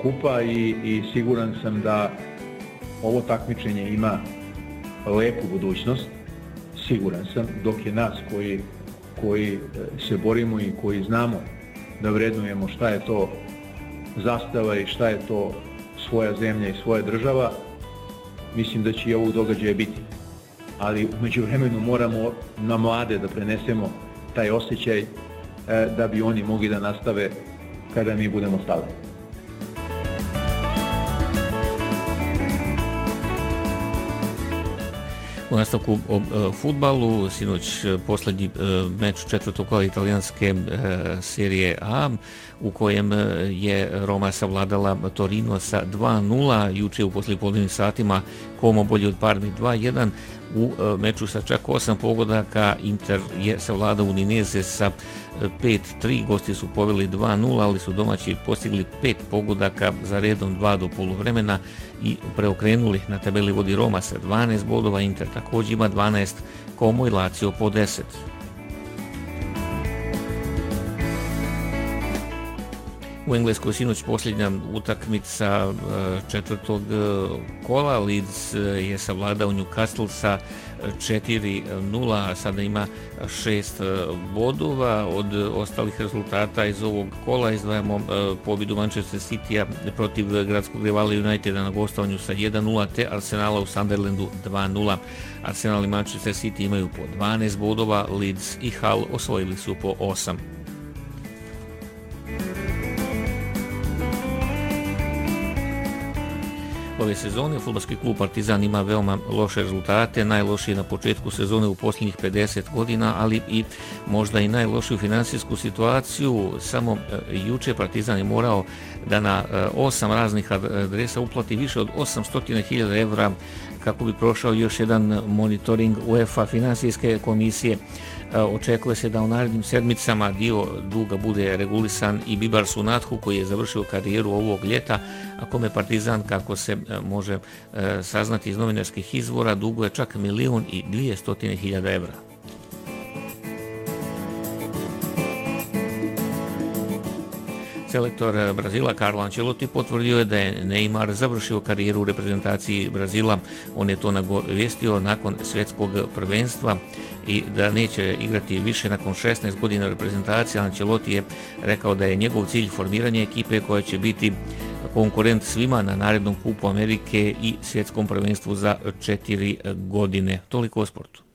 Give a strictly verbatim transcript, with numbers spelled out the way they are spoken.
kupa i, i siguran sam da ovo takmičenje ima lepu budućnost. Siguran sam, dok je nas koji, koji se borimo i koji znamo da vrednujemo šta je to zastava i šta je to svoja zemlja i svoja država, mislim da će i ovog događaja biti. Ali u međuvremenu moramo na mlade da prenesemo taj osjećaj da bi oni mogli da nastave kada mi budemo stali. U nastavku o fudbalu, sinoć posljednji meč četvrtog kola italijanske serije A, u kojem je Roma savladala Torino sa dva nula, juče u poslijepodnevnim satima Como bolji od Parme dva jedan, u meču sa čak osam pogodaka Inter je savladao Udinese sa pet tri, gosti su poveli dva nula, ali su domaći postigli pet pogodaka za redom dva do poluvremena i preokrenuli. Na tabeli vodi Roma sa dvanaest bodova, Inter također ima dvanaest, Como i Lazio po deset. U Engleskoj sinoć posljednja utakmica četvrtog kola. Leeds je savladao Newcastle sa četiri nula, sada ima šest bodova. Od ostalih rezultata iz ovog kola izdvajamo pobjedu Manchester Citya protiv gradskog rivala Uniteda na gostovanju sa jedan nula te Arsenala u Sunderlandu dva nula. Arsenal i Manchester City imaju po dvanaest bodova, Leeds i Hull osvojili su po osam. Ove sezone fudbalski klub Partizan ima veoma loše rezultate, najlošije na početku sezone u posljednjih pedeset godina, ali i možda i najlošiju finansijsku situaciju. Samo juče Partizan je morao da na osam raznih adresa uplati više od osamsto hiljada evra kako bi prošao još jedan monitoring UEFA finansijske komisije. Očekuje se da u narednim sedmicama dio duga bude regulisan i Bibarsu Nathu, koji je završio karijeru ovog ljeta, a kome Partizan, kako se može saznati iz novinarskih izvora, duguje čak milion i dvjesto hiljada evra. Selektor Brazila Carlo Ancelotti potvrdio je da je Neymar završio karijeru u reprezentaciji Brazila. On je to nagovijestio nakon svjetskog prvenstva i da neće igrati više nakon šesnaest godina reprezentacije. Ancelotti je rekao da je njegov cilj formiranje ekipe koja će biti konkurent svima na narednom kupu Amerike i svjetskom prvenstvu za četiri godine. Toliko o sportu.